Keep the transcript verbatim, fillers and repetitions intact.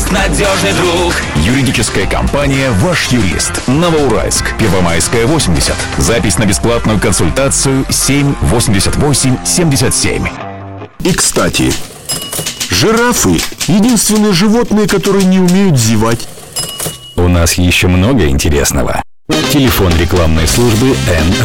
надежный друг. Юридическая компания «Ваш юрист». Новоуральск, Первомайская, восемьдесят. Запись на бесплатную консультацию семь восемьдесят восемь семьдесят семь. И, кстати, жирафы — единственные животные, которые не умеют зевать. У нас еще много интересного. Телефон рекламной службы эн